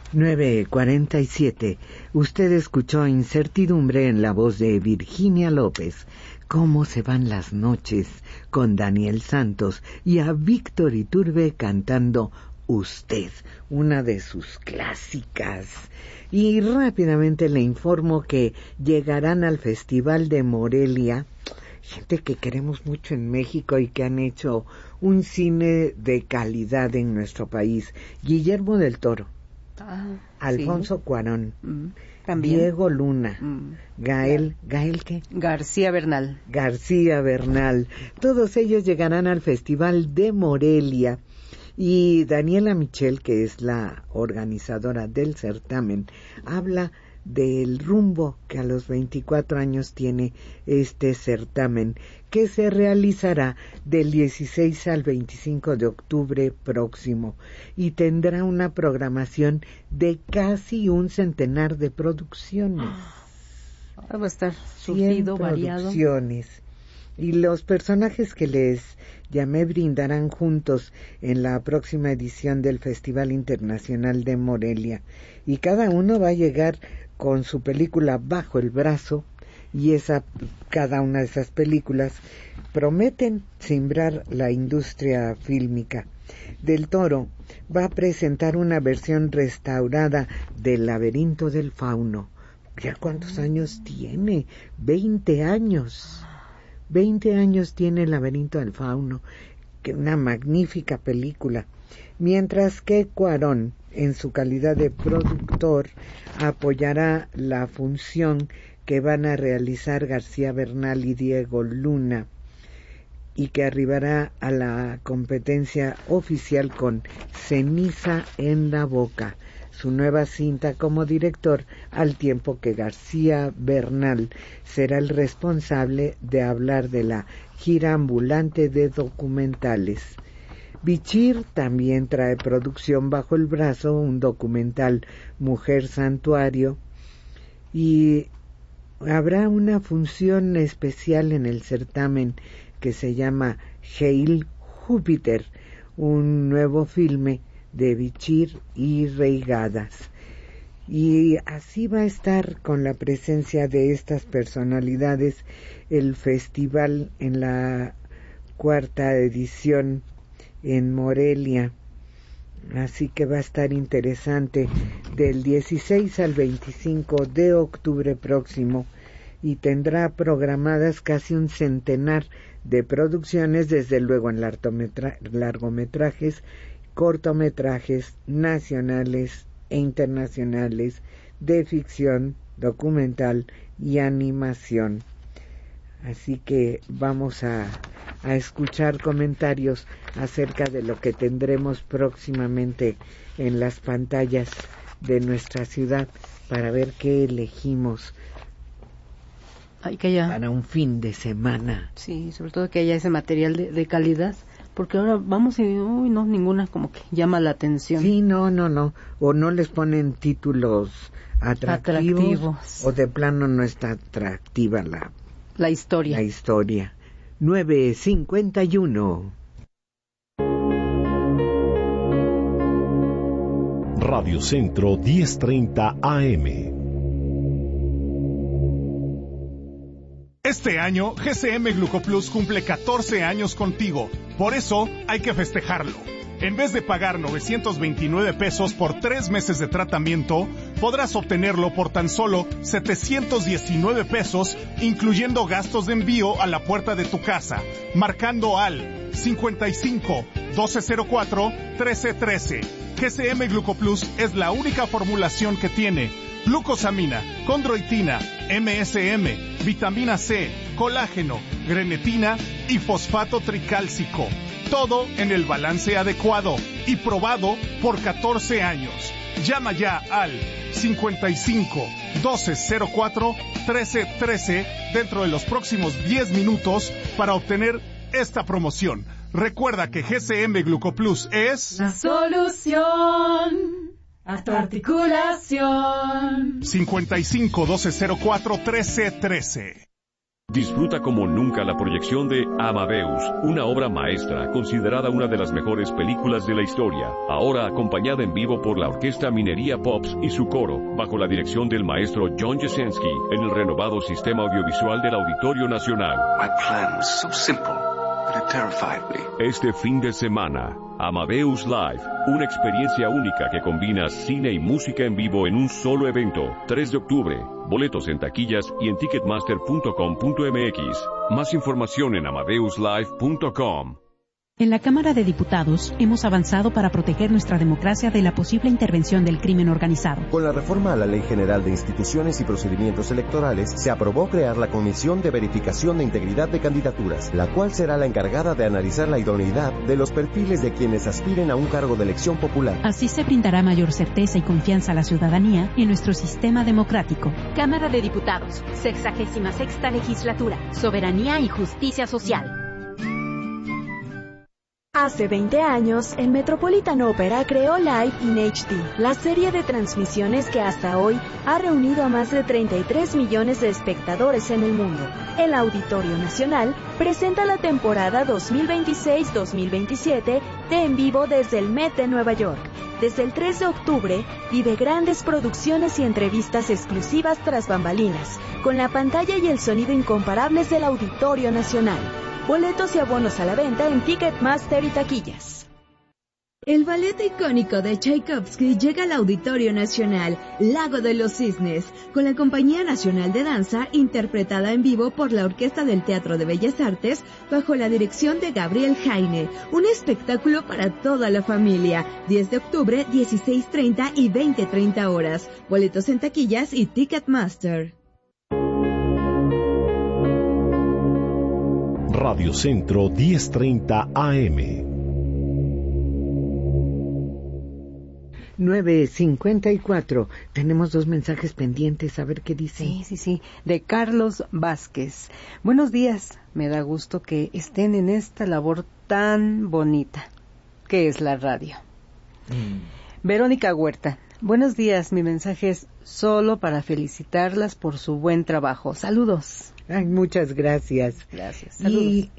9:47. Usted escuchó Incertidumbre en la voz de Virginia López. ¿Cómo se van las noches? Con Daniel Santos y a Víctor Iturbe cantando Usted, una de sus clásicas. Y rápidamente le informo que llegarán al Festival de Morelia gente que queremos mucho en México y que han hecho un cine de calidad en nuestro país. Guillermo del Toro, Alfonso Cuarón, también Diego Luna, ¿Gael qué? García Bernal. Todos ellos llegarán al Festival de Morelia. Y Daniela Michel, que es la organizadora del certamen, habla del rumbo que a los 24 años tiene este certamen, que se realizará del 16 al 25 de octubre próximo y tendrá una programación de casi un centenar de producciones. Va a estar surtido, variado. Y los personajes que les llamé brindarán juntos en la próxima edición del Festival Internacional de Morelia. Y cada uno va a llegar con su película bajo el brazo, y cada una de esas películas prometen simbrar la industria fílmica. Del Toro va a presentar una versión restaurada del Laberinto del Fauno. ¿Ya cuántos años tiene? 20 años. 20 años tiene El Laberinto del Fauno, que una magnífica película. Mientras que Cuarón, en su calidad de productor, apoyará la función que van a realizar García Bernal y Diego Luna, y que arribará a la competencia oficial con Ceniza en la boca, su nueva cinta como director, al tiempo que García Bernal será el responsable de hablar de la gira ambulante de documentales. Bichir también trae producción bajo el brazo, un documental Mujer Santuario, y habrá una función especial en el certamen que se llama Hail Júpiter, un nuevo filme de Bichir y Reigadas. Y así va a estar, con la presencia de estas personalidades, el festival en la 4ª edición en Morelia. Así que va a estar interesante del 16 al 25 de octubre próximo, y tendrá programadas casi un centenar de producciones, desde luego en largometrajes, cortometrajes nacionales e internacionales, de ficción, documental y animación. Así que vamos a escuchar comentarios acerca de lo que tendremos próximamente en las pantallas de nuestra ciudad, para ver qué elegimos para un fin de semana. Sí, sobre todo que haya ese material de calidad, porque ahora vamos y no, ninguna como que llama la atención. Sí, no, o no les ponen títulos atractivos. O de plano no está atractiva la historia. 9:51. Radio Centro 1030 AM. Este año, GCM Glucoplus cumple 14 años contigo. Por eso, hay que festejarlo. En vez de pagar 929 pesos por 3 meses de tratamiento, podrás obtenerlo por tan solo 719 pesos, incluyendo gastos de envío a la puerta de tu casa, marcando al 55 1204 1313. GCM Glucoplus es la única formulación que tiene glucosamina, condroitina, MSM, vitamina C, colágeno, grenetina y fosfato tricálcico. Todo en el balance adecuado y probado por 14 años. Llama ya al 55 1204 1313 dentro de los próximos 10 minutos para obtener esta promoción. Recuerda que GCM Glucoplus es la solución a tu articulación. 55 1204 1313. Disfruta como nunca la proyección de Amadeus, una obra maestra considerada una de las mejores películas de la historia, ahora acompañada en vivo por la Orquesta Minería Pops y su coro, bajo la dirección del maestro John Jasenski, en el renovado Sistema Audiovisual del Auditorio Nacional. My plan was so simple, but it terrified me. Este fin de semana, Amadeus Live, una experiencia única que combina cine y música en vivo en un solo evento, 3 de octubre. Boletos en taquillas y en ticketmaster.com.mx. Más información en amadeuslive.com. En la Cámara de Diputados hemos avanzado para proteger nuestra democracia de la posible intervención del crimen organizado. Con la reforma a la Ley General de Instituciones y Procedimientos Electorales, se aprobó crear la Comisión de Verificación de Integridad de Candidaturas, la cual será la encargada de analizar la idoneidad de los perfiles de quienes aspiren a un cargo de elección popular. Así se brindará mayor certeza y confianza a la ciudadanía en nuestro sistema democrático. Cámara de Diputados, 66ª Legislatura, Soberanía y Justicia Social. Hace 20 años, el Metropolitan Opera creó Live in HD, la serie de transmisiones que hasta hoy ha reunido a más de 33 millones de espectadores en el mundo. El Auditorio Nacional presenta la temporada 2026-2027 de En Vivo desde el Met de Nueva York. Desde el 3 de octubre, vive grandes producciones y entrevistas exclusivas tras bambalinas, con la pantalla y el sonido incomparables del Auditorio Nacional. Boletos y abonos a la venta en Ticketmaster y taquillas. El ballet icónico de Tchaikovsky llega al Auditorio Nacional, Lago de los Cisnes, con la Compañía Nacional de Danza, interpretada en vivo por la Orquesta del Teatro de Bellas Artes, bajo la dirección de Gabriel Heine. Un espectáculo para toda la familia. 10 de octubre, 16:30 y 20:30 horas. Boletos en taquillas y Ticketmaster. Radio Centro 1030 AM. 9:54. Tenemos 2 mensajes pendientes, a ver qué dice. Sí, de Carlos Vázquez. Buenos días, me da gusto que estén en esta labor tan bonita, que es la radio. Verónica Huerta. Buenos días, mi mensaje es solo para felicitarlas por su buen trabajo. Saludos. Ay, muchas gracias. Gracias. Saludos. Y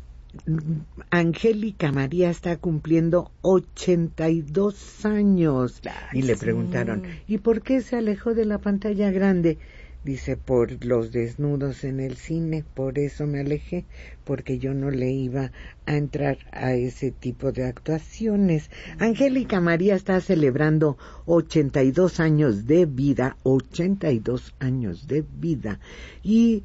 Angélica María está cumpliendo 82 años. Y le preguntaron, ¿y por qué se alejó de la pantalla grande? Dice, por los desnudos en el cine, por eso me alejé, porque yo no le iba a entrar a ese tipo de actuaciones. Angélica María está celebrando 82 años de vida, 82 años de vida, y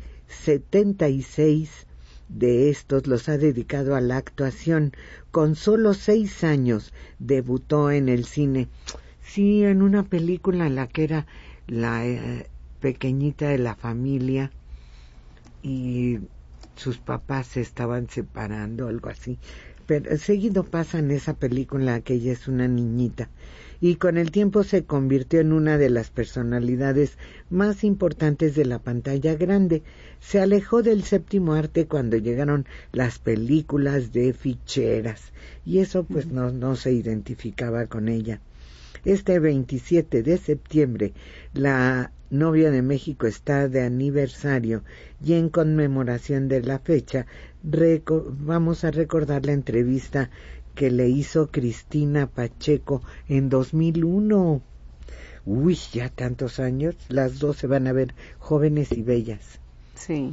76 de estos los ha dedicado a la actuación. Con solo 6 años debutó en el cine. Sí, en una película en la que era la pequeñita de la familia y sus papás se estaban separando, algo así. Pero seguido pasa en esa película en la que ella es una niñita. Y con el tiempo se convirtió en una de las personalidades más importantes de la pantalla grande. Se alejó del séptimo arte cuando llegaron las películas de ficheras, y eso pues no se identificaba con ella. Este 27 de septiembre, la novia de México está de aniversario, y en conmemoración de la fecha, vamos a recordar la entrevista que le hizo Cristina Pacheco en 2001. Uy, ya tantos años, las dos se van a ver jóvenes y bellas. Sí.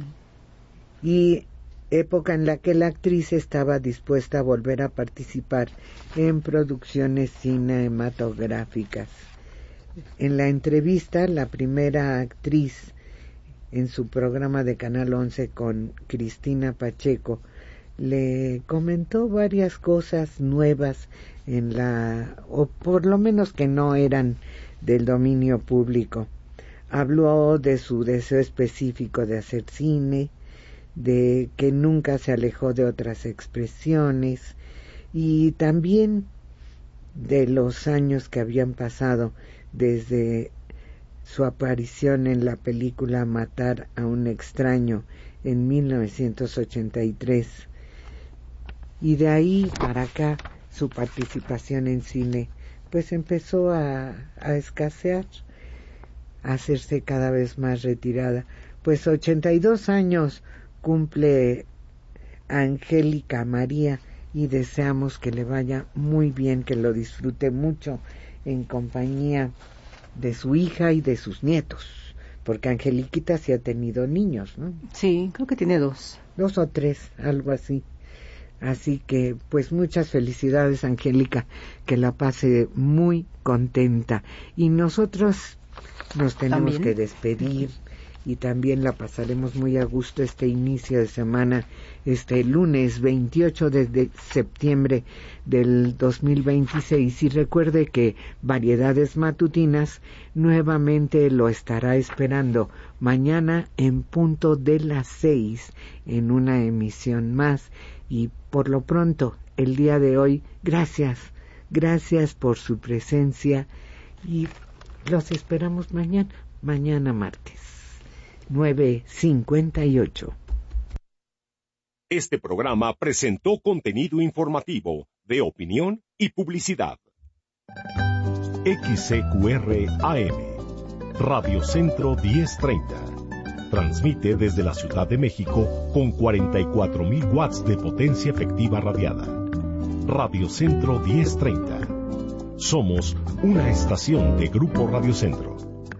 Y época en la que la actriz estaba dispuesta a volver a participar en producciones cinematográficas. En la entrevista, la primera actriz en su programa de Canal 11 con Cristina le comentó varias cosas nuevas o por lo menos que no eran del dominio público. Habló de su deseo específico de hacer cine, de que nunca se alejó de otras expresiones, y también de los años que habían pasado desde su aparición en la película Matar a un extraño en 1983, y de ahí para acá su participación en cine pues empezó a escasear, a hacerse cada vez más retirada. Pues 82 años cumple Angélica María y deseamos que le vaya muy bien, que lo disfrute mucho en compañía de su hija y de sus nietos, porque Angeliquita sí ha tenido niños, ¿no? Sí, creo que tiene 2 o 3, algo así. Así que, pues muchas felicidades, Angélica, que la pase muy contenta. Y nosotros nos tenemos que despedir y también la pasaremos muy a gusto este inicio de semana, este lunes 28 de septiembre del 2026. Y recuerde que Variedades Matutinas nuevamente lo estará esperando mañana en punto de las 6 en una emisión más. Y por lo pronto, el día de hoy, gracias por su presencia y los esperamos mañana martes, 9:58. Este programa presentó contenido informativo, de opinión y publicidad. XCQR AM, Radio Centro 1030. Transmite desde la Ciudad de México con 44,000 watts de potencia efectiva radiada. Radio Centro 1030. Somos una estación de Grupo Radio Centro.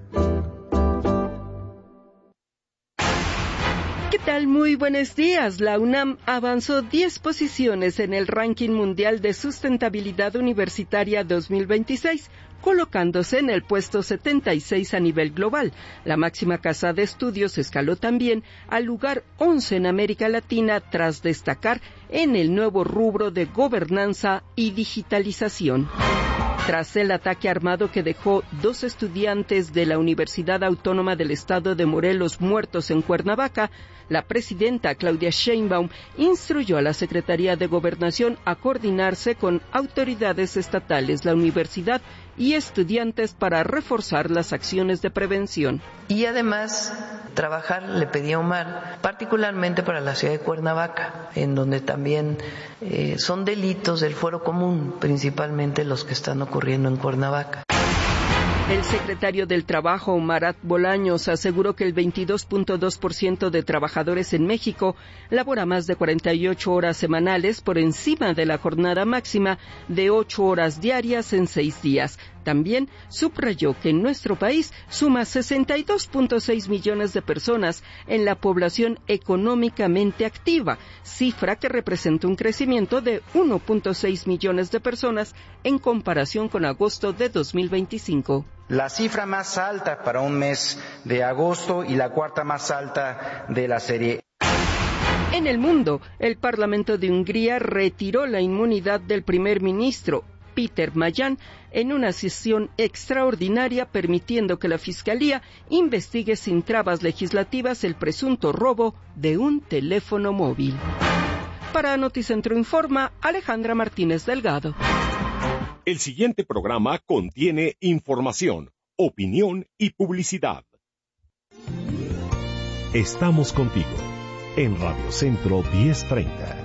¿Qué tal? Muy buenos días. La UNAM avanzó 10 posiciones en el ranking mundial de sustentabilidad universitaria 2026, colocándose en el puesto 76 a nivel global. La máxima casa de estudios escaló también al lugar 11 en América Latina tras destacar en el nuevo rubro de gobernanza y digitalización. Tras el ataque armado que dejó 2 estudiantes de la Universidad Autónoma del Estado de Morelos muertos en Cuernavaca, la presidenta Claudia Sheinbaum instruyó a la Secretaría de Gobernación a coordinarse con autoridades estatales, la universidad y estudiantes para reforzar las acciones de prevención. Y además trabajar, le pedí a Omar, particularmente para la ciudad de Cuernavaca, en donde también son delitos del fuero común, principalmente los que están ocurriendo en Cuernavaca. El secretario del Trabajo, Marat Bolaños, aseguró que el 22.2% de trabajadores en México labora más de 48 horas semanales por encima de la jornada máxima de 8 horas diarias en 6 días. También subrayó que en nuestro país suma 62.6 millones de personas en la población económicamente activa, cifra que representa un crecimiento de 1.6 millones de personas en comparación con agosto de 2025. La cifra más alta para un mes de agosto y la cuarta más alta de la serie. En el mundo, el Parlamento de Hungría retiró la inmunidad del primer ministro Peter Mayan en una sesión extraordinaria, permitiendo que la Fiscalía investigue sin trabas legislativas el presunto robo de un teléfono móvil. Para Noticentro Informa, Alejandra Martínez Delgado. El siguiente programa contiene información, opinión y publicidad. Estamos contigo en Radio Centro 1030.